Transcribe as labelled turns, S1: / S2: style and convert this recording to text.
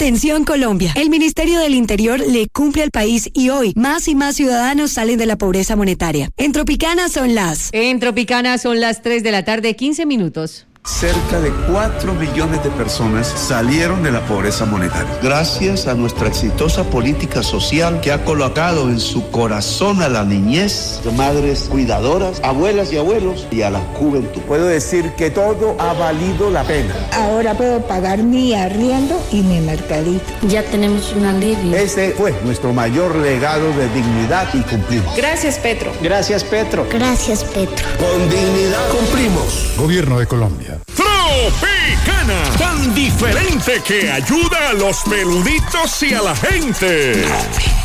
S1: Atención Colombia, el Ministerio del Interior le cumple al país y hoy más y más ciudadanos salen de la pobreza monetaria. En Tropicana son las
S2: 3 de la tarde, 15 minutos.
S3: Cerca de 4 millones de personas salieron de la pobreza monetaria. Gracias a nuestra exitosa política social que ha colocado en su corazón a la niñez, de madres cuidadoras, abuelas y abuelos y a la juventud. Puedo decir que todo ha valido la pena.
S4: Ahora puedo pagar mi arriendo y mi mercadito.
S5: Ya tenemos un alivio.
S3: Ese fue nuestro mayor legado de dignidad y cumplimos.
S6: Gracias, Petro.
S3: Gracias, Petro.
S5: Gracias, Petro.
S3: Con dignidad cumplimos.
S7: Gobierno de Colombia.
S8: Tropicana, tan diferente que ayuda a los peluditos y a la gente.